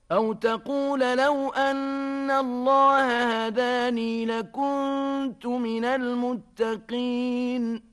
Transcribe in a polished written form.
أو تقول لو أن الله هداني لكنت من المتقين